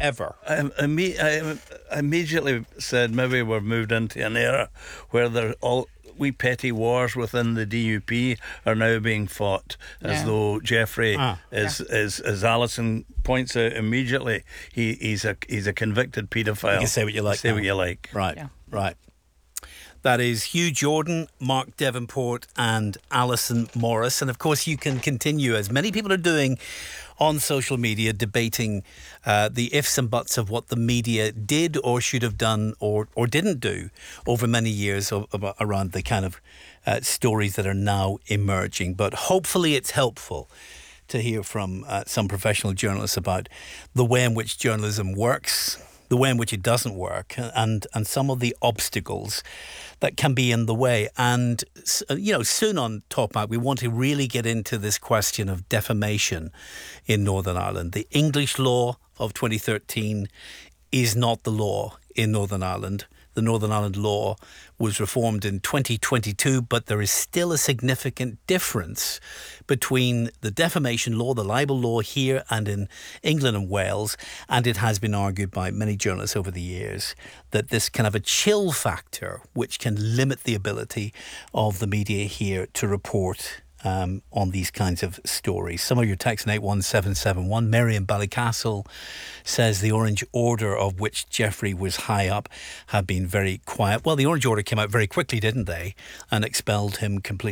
ever. I immediately said maybe we've moved into an era where we petty wars within the DUP are now being fought, as though Jeffrey is, as Alison points out immediately, he's a convicted paedophile. You can say what you like. Say what you like. Right, right. That is Hugh Jordan, Mark Devonport and Alison Morris. And of course you can continue, as many people are doing on social media, debating the ifs and buts of what the media did or should have done or didn't do over many years around the kind of stories that are now emerging. But hopefully it's helpful to hear from some professional journalists about the way in which journalism works, the way in which it doesn't work, and some of the obstacles that can be in the way. And, soon on Talk Back, we want to really get into this question of defamation in Northern Ireland. The English law of 2013 is not the law in Northern Ireland. The Northern Ireland law was reformed in 2022, but there is still a significant difference between the defamation law, the libel law here and in England and Wales. And it has been argued by many journalists over the years that this kind of a chill factor, which can limit the ability of the media here to report on these kinds of stories. Some of your texts in 81771. Mary in Ballycastle says the Orange Order, of which Jeffrey was high up, have been very quiet. Well, the Orange Order came out very quickly, didn't they? And expelled him completely.